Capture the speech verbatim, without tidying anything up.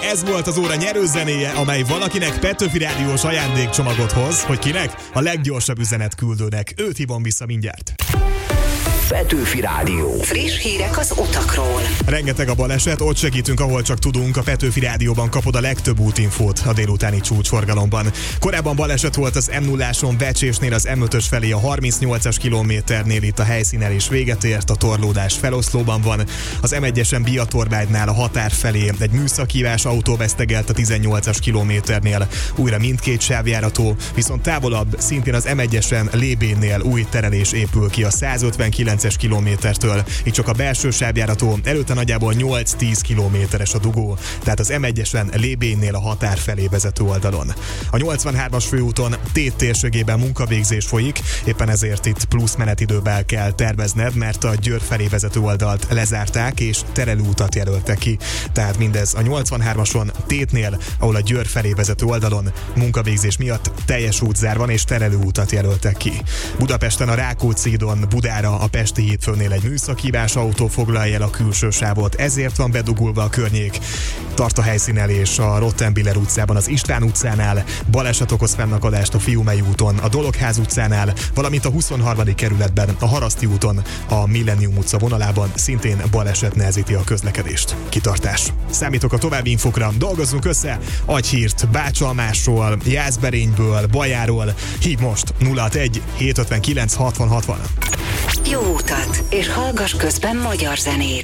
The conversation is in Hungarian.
Ez volt az óra nyerőzenéje, amely valakinek Petőfi Rádiós ajándékcsomagot hoz, hogy kinek? A leggyorsabb üzenetküldőnek. Őt hívom vissza mindjárt. Petőfi Rádió. Friss hírek az utakról. Rengeteg a baleset, ott segítünk, ahol csak tudunk. A Petőfi Rádióban kapod a legtöbb útinfót a délutáni csúcsforgalomban. Korábban baleset volt az em nulláson Becsésnél az em ötös felé a harmincnyolcas kilométernél, itt a helyszínelés véget ért, a torlódás feloszlóban van. Az em egyesen Biatorbágynál a határ felé egy műszakívás autó vesztegelt a tizennyolcas kilométernél. Újra mindkét sávjárató, viszont távolabb szintén az em egyesen Lébénnél új terelés épül ki a százötvenkilences kilométertől. Itt csak a belső sávjárató, előtte nagyjából nyolc-tíz kilométeres a dugó, tehát az em egyesen Lébénnél a határ felé vezető oldalon. A nyolcvanhármas főúton Tét térségében munkavégzés folyik, éppen ezért itt plusz menetidővel kell tervezned, mert a Győr felé vezető oldalt lezárták és terelőutat jelöltek ki. Tehát mindez a nyolcvanhármason Tétnél, ahol a Győr felé vezető oldalon munkavégzés miatt teljes útzár van és terelőutat jelöltek ki. Budapesten a Rákóczi-hídon Budára a Pesti hídfőnél egy műszakívás autó foglalja el a külső sávot, ezért van bedugulva a környék. Tart a helyszínelés a Rottenbiller utcában, az István utcánál, baleset okoz fennakadást a Fiumei úton, a Dologház utcánál, valamint a huszonharmadik kerületben, a Haraszti úton, a Millennium utca vonalában szintén baleset nehezíti a közlekedést. Kitartás. Számítok a további infokra, dolgozzunk össze, adj hírt Bácsalmásról, Jászberényből, Bajáról, hív most nulla hatvanegy hétszázötvenkilenc hatvan hatvan. Jó utat, és hallgass közben magyar zenét.